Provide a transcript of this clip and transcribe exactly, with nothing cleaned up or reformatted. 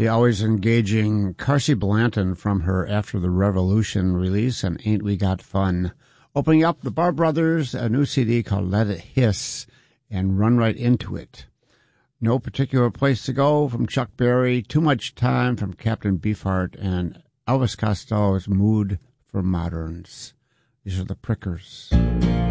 The always engaging Carsey Blanton from her After the Revolution release, and Ain't We Got Fun. Opening up, the Bar Brothers, a new C D called Let It Hiss, and Run Right Into It. No Particular Place to Go from Chuck Berry, Too Much Time from Captain Beefheart, and Elvis Costello's Mood for Moderns. These are the Prickers.